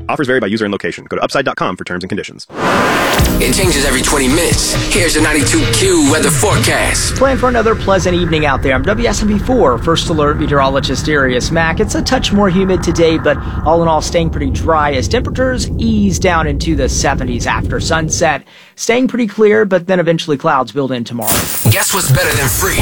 Offers vary by user and location. Go to upside.com for terms and conditions. It changes every 20 minutes. Here's the 92Q weather forecast. Plan for another pleasant evening out there. I'm WSMV4 First Alert meteorologist Darius Mack. It's a touch more humid today, but all in all staying pretty dry as temperatures ease down into the 70s after sunset. Staying pretty clear, but then eventually clouds build in tomorrow. Guess what's better than free?